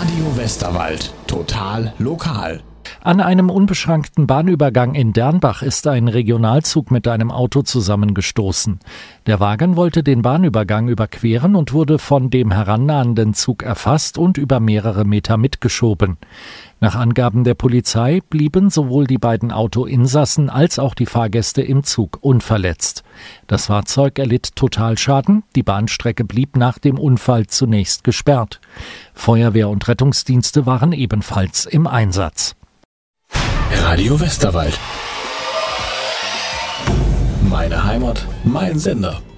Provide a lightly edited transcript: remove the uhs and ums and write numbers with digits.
Radio Westerwald. Total lokal. An einem unbeschrankten Bahnübergang in Dernbach ist ein Regionalzug mit einem Auto zusammengestoßen. Der Wagen wollte den Bahnübergang überqueren und wurde von dem herannahenden Zug erfasst und über mehrere Meter mitgeschoben. Nach Angaben der Polizei blieben sowohl die beiden Autoinsassen als auch die Fahrgäste im Zug unverletzt. Das Fahrzeug erlitt Totalschaden, die Bahnstrecke blieb nach dem Unfall zunächst gesperrt. Feuerwehr und Rettungsdienste waren ebenfalls im Einsatz. Radio Westerwald. Meine Heimat, mein Sender.